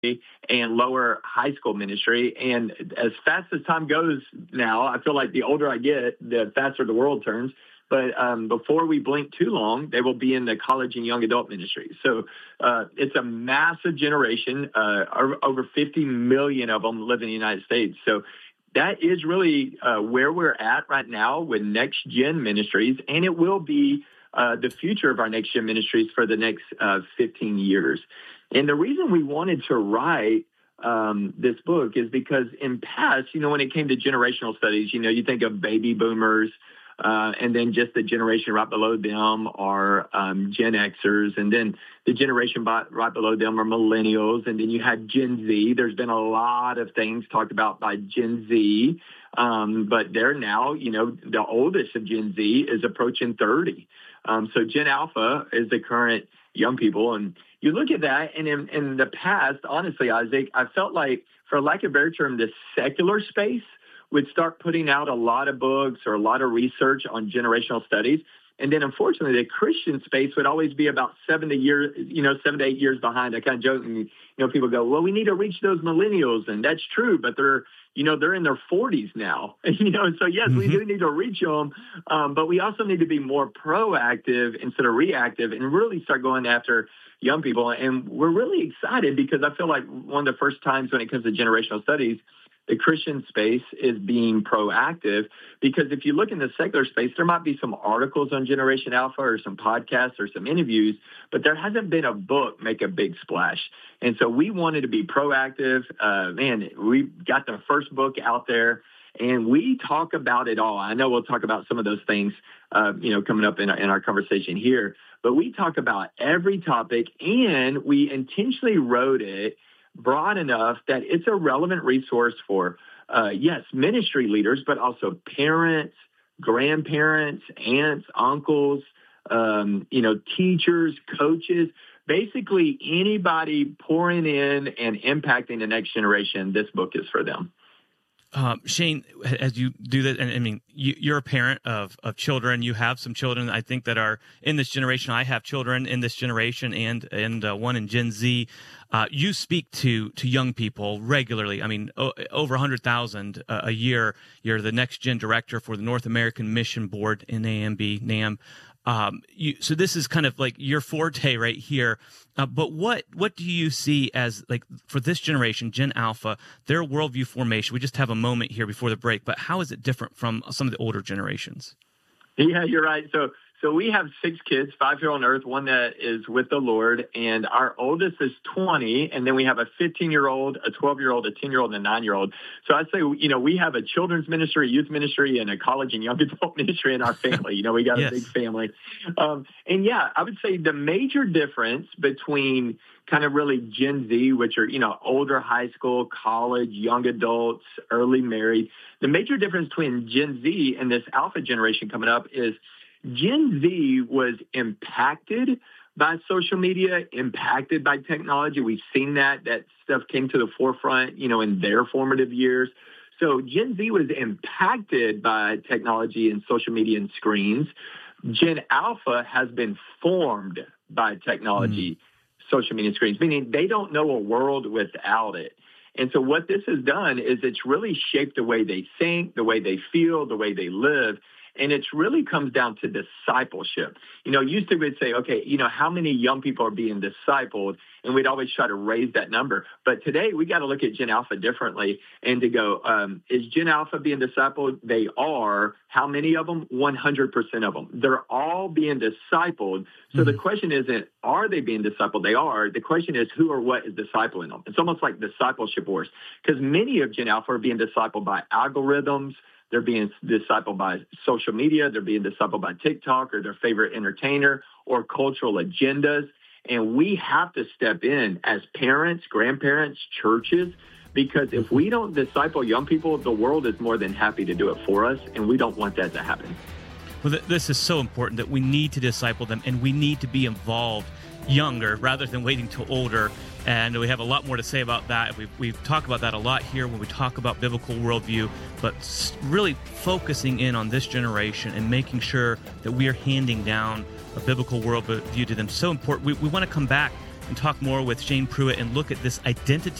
and lower high school ministry. And as fast as time goes now, I feel like the older I get, the faster the world turns. But before we blink too long, they will be in the college and young adult ministry. So it's a massive generation. Over 50 million of them live in the United States. So that is really where we're at right now with Next Gen Ministries, and it will be the future of our Next Gen Ministries for the next 15 years. And the reason we wanted to write this book is because in past, when it came to generational studies, you think of baby boomers, and then just the generation right below them are Gen Xers, and then the generation right below them are millennials, and then you had Gen Z. There's been a lot of things talked about by Gen Z, but they're now, the oldest of Gen Z is approaching 30. So Gen Alpha is the current young people, and you look at that, and in the past, honestly, Isaac, I felt like, for lack of a better term, the secular space would start putting out a lot of books or a lot of research on generational studies. And then, unfortunately, the Christian space would always be about 7 to 8 years behind. I kind of joke, and, people go, well, we need to reach those millennials. And that's true, but they're in their 40s now. So yes, we do need to reach them. But we also need to be more proactive instead of reactive and really start going after young people. And we're really excited because I feel like one of the first times when it comes to generational studies, the Christian space is being proactive, because if you look in the secular space, there might be some articles on Generation Alpha or some podcasts or some interviews, but there hasn't been a book make a big splash. And so we wanted to be proactive. We got the first book out there, and we talk about it all. I know we'll talk about some of those things, coming up in our conversation here, but we talk about every topic, and we intentionally wrote it broad enough that it's a relevant resource for, ministry leaders, but also parents, grandparents, aunts, uncles, teachers, coaches, basically anybody pouring in and impacting the next generation. This book is for them. Shane, as you do that, and I mean, you're a parent of children. You have some children, I think, that are in this generation. I have children in this generation, and one in Gen Z. You speak to young people regularly. I mean, over 100,000 a year. You're the Next Gen Director for the North American Mission Board in NAM. So this is kind of like your forte right here. But what do you see as, like, for this generation, Gen Alpha, their worldview formation? We just have a moment here before the break, but how is it different from some of the older generations? Yeah, you're right. So we have 6 kids, 5 here on earth, one that is with the Lord, and our oldest is 20, and then we have a 15-year-old, a 12-year-old, a 10-year-old, and a 9-year-old. So I'd say, we have a children's ministry, a youth ministry, and a college and young adult ministry in our family. We got Yes. a big family. I would say the major difference between kind of really Gen Z, which are, older high school, college, young adults, early married, the major difference between Gen Z and this Alpha generation coming up is Gen Z was impacted by social media, impacted by technology. We've seen that stuff came to the forefront, in their formative years. So Gen Z was impacted by technology and social media and screens. Gen Alpha has been formed by technology, social media and screens, meaning they don't know a world without it. And so what this has done is it's really shaped the way they think, the way they feel, the way they live. And it really comes down to discipleship. Used to we'd say, okay, how many young people are being discipled? And we'd always try to raise that number. But today we got to look at Gen Alpha differently and to go, is Gen Alpha being discipled? They are. How many of them? 100% of them. They're all being discipled. So the question isn't, are they being discipled? They are. The question is, who or what is discipling them? It's almost like discipleship wars, because many of Gen Alpha are being discipled by algorithms. They're being discipled by social media. They're being discipled by TikTok or their favorite entertainer or cultural agendas. And we have to step in as parents, grandparents, churches, because if we don't disciple young people, the world is more than happy to do it for us, and we don't want that to happen. Well, this is so important that we need to disciple them, and we need to be involved younger rather than waiting till older. And we have a lot more to say about that. We've talked about that a lot here when we talk about biblical worldview, but really focusing in on this generation and making sure that we are handing down a biblical worldview to them. So important. We want to come back and talk more with Shane Pruitt and look at this identity